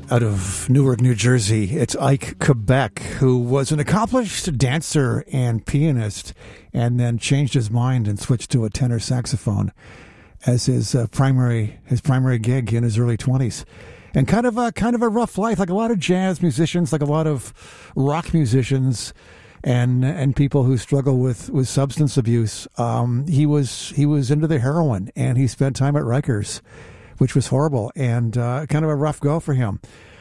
out of Newark, New Jersey. It's Ike Quebec, who was an accomplished dancer and pianist, and then changed his mind and switched to a tenor saxophone as his primary gig in his early 20s. And kind of a rough life, like a lot of jazz musicians, like a lot of rock musicians, and people who struggle with substance abuse. He was into the heroin, and he spent time at Rikers, which was horrible and kind of a rough go for him.